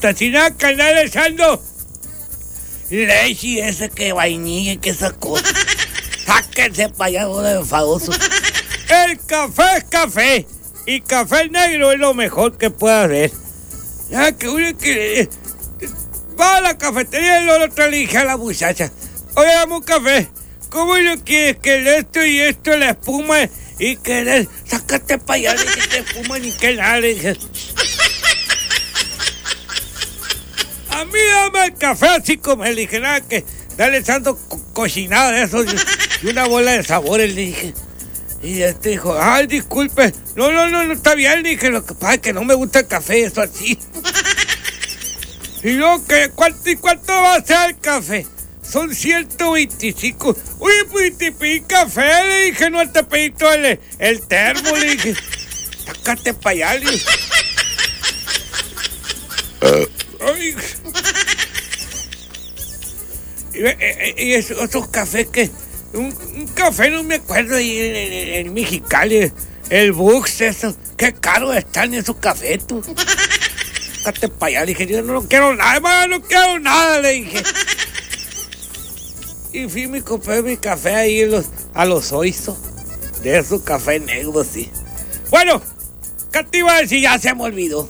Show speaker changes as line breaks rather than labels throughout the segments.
gusta, sin nada que andar echando leche, ese que vainilla y que esa cosa. Sáquense para allá, bola de enfadosos. El café es café, y café negro es lo mejor que puede haber. Ya que uno que va a la cafetería y lo otro le dije a la muchacha, oye, dame un café, ¿cómo lo quieres? Que esto y esto, la espuma, y que sácate para allá, ni que te espuma ni que nada, le dije. A mí dame el café así como le dije, nada que dale echando cochinada de eso y una bola de sabores, le dije. Y dijo, ay, disculpe, no, está bien, le dije, lo que pasa es que no me gusta el café, eso así. Y luego, ¿cuánto va a ser el café? Son 125. Uy, pues te pedí café, le dije, no te pedí todo el termo, le dije. Sácate para allá, le dije. Ay. Y esos cafés que... Un café, no me acuerdo, ahí en Mexicali, el Bux, eso. Qué caro están esos cafés, tú. Sácate para allá, le dije, yo no quiero nada, hermano, no quiero nada, le dije. Y fui y compré mi café ahí a los Oizo, de esos cafés negros, sí. Bueno, ¿qué te iba a decir? Ya se me olvidó.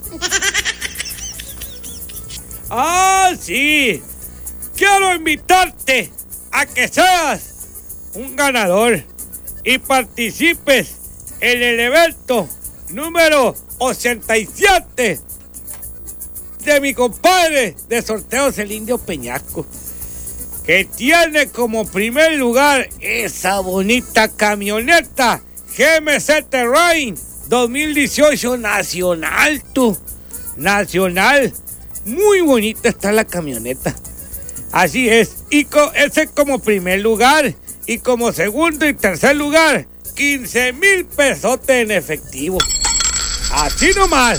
Ah, sí. Quiero invitarte a que seas un ganador y participes en el evento número 87 de mi compadre de sorteos, el Indio Peñasco, que tiene como primer lugar esa bonita camioneta GMC Terrain 2018 nacional, tú. Nacional. Muy bonita está la camioneta. Así es. Y ese como primer lugar. Y como segundo y tercer lugar, 15,000 pesotes en efectivo. Así nomás.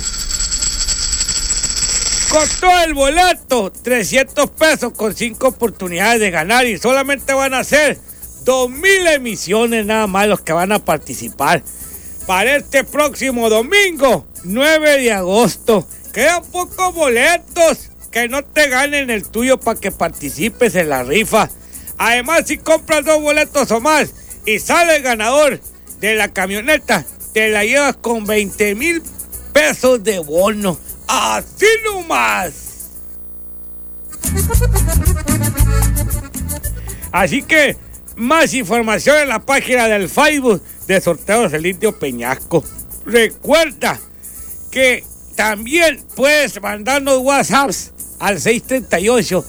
Costó el boleto 300 pesos con 5 oportunidades de ganar. Y solamente van a ser 2,000 emisiones nada más los que van a participar. Para este próximo domingo, 9 de agosto. Quedan pocos boletos. Que no te ganen el tuyo para que participes en la rifa. Además, si compras 2 boletos o más y sale el ganador de la camioneta, te la llevas con 20,000 pesos de bono. ¡Así nomás! Así que, más información en la página del Facebook de Sorteos del Indio Peñasco. Recuerda que también puedes mandarnos WhatsApps al 638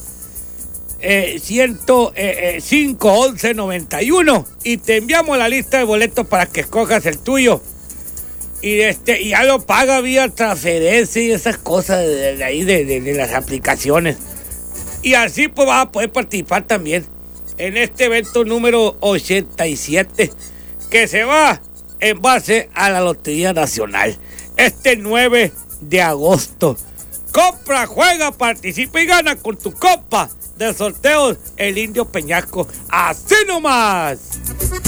105 11 91 y te enviamos la lista de boletos para que escojas el tuyo y ya lo paga vía transferencia y esas cosas de ahí de las aplicaciones, y así pues vas a poder participar también en este evento número 87 que se va en base a la Lotería Nacional este 9 de agosto. Compra, juega, participa y gana con tu copa de sorteos el Indio Peñasco. ¡Así nomás!